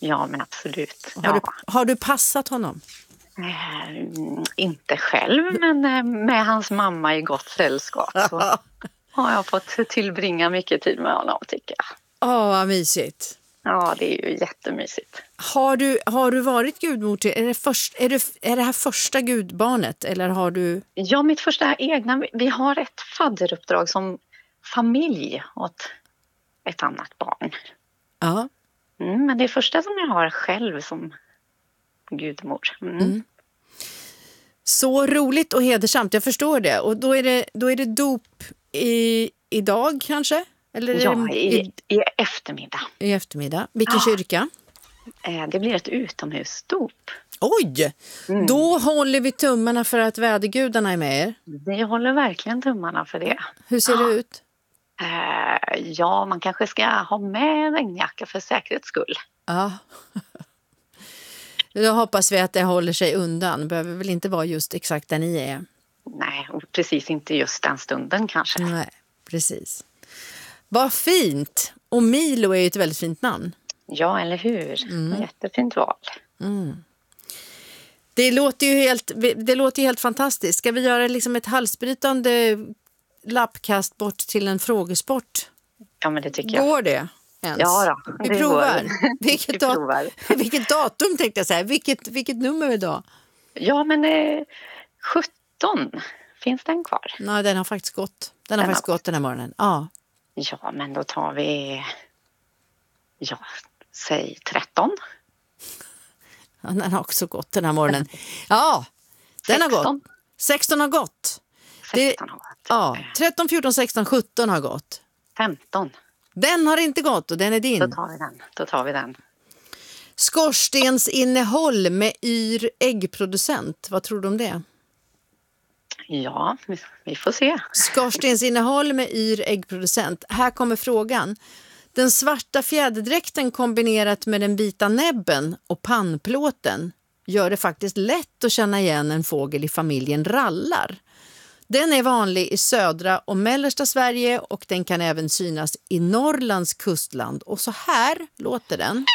Ja, men absolut. Har du passat honom? Inte själv, men med hans mamma i gott sällskap så har jag fått tillbringa mycket tid med honom, tycker jag. Vad mysigt. Ja, det är ju jättemysigt. Har du varit gudmor till, är det här första gudbarnet eller har du? Ja, mitt första egna, vi har ett fadderuppdrag som familj åt ett annat barn. Ja. Men det är första som jag har själv som gudmor. Så roligt och hedersamt, jag förstår det. Och då är det dop idag kanske? Eller i eftermiddag. I eftermiddag. Vilken kyrka? Det blir ett utomhusdop. Oj! Då håller vi tummarna för att vädergudarna är med er. Vi håller verkligen tummarna för det. Hur ser det ut? Ja, man kanske ska ha med regnjacka för säkerhets skull. Ja. Då hoppas vi att det håller sig undan. Det behöver väl inte vara just exakt där ni är. Nej, precis inte just den stunden kanske. Nej, precis. Vad fint! Och Milo är ju ett väldigt fint namn. Ja, eller hur? Jättefint val. Det låter ju helt fantastiskt. Ska vi göra liksom ett halsbrytande lappkast bort till en frågesport? Ja, men det tycker jag. Går det ens? Ja då, vi provar. Vilket Vilket datum tänkte jag säga. Vilket nummer idag? Ja, men 17. Finns den kvar? Nej, den har faktiskt gått. Den har faktiskt gått den här morgonen. Ja. Ja, men då tar vi... Ja, säg 13. Ja, den har också gått den här morgonen. Ja, den 16. Har gått. 16 har gått. 16 har gått. Ja, 13, 14, 16, 17 har gått. 15. Den har inte gått och den är din. Då tar vi den. Skorstensinnehåll med yr äggproducent. Vad tror du om det? Ja, vi får se. Skorstensinnehåll med yr äggproducent. Här kommer frågan. Den svarta fjäderdräkten kombinerat med den vita näbben och pannplåten gör det faktiskt lätt att känna igen en fågel i familjen rallar. Den är vanlig i södra och mellersta Sverige och den kan även synas i Norrlands kustland. Och så här låter den.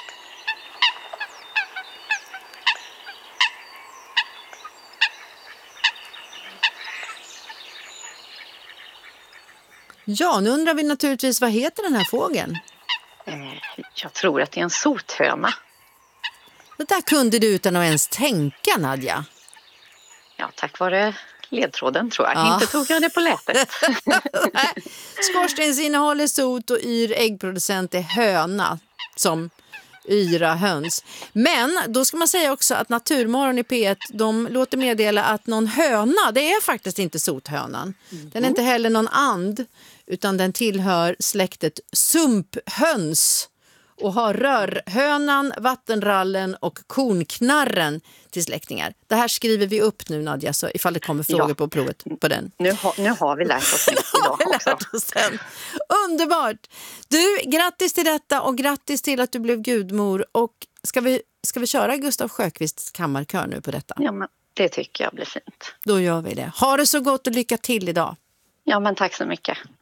Ja, nu undrar vi naturligtvis vad heter den här fågeln? Jag tror att det är en sothöna. Det där kunde du utan att ens tänka, Nadja. Ja, tack vare ledtråden tror jag. Ja. Inte tog jag det på lätet. Skorstensinnehåll är sot och yr äggproducent är höna som yra höns. Men då ska man säga också att Naturmorgon i P1 de låter meddela att någon höna, det är faktiskt inte sothönan. Den är inte heller någon and utan den tillhör släktet sumphöns och har rörhönan, vattenrallen och kornknarren till släktingar. Det här skriver vi upp nu, Nadja, så ifall det kommer frågor på provet på den. Nu har vi lärt oss idag också. Underbart! Du, grattis till detta och grattis till att du blev gudmor. Och ska vi köra Gustav Sjöqvists kammarkör nu på detta? Ja, men det tycker jag blir fint. Då gör vi det. Ha det så gott och lycka till idag. Ja, men tack så mycket.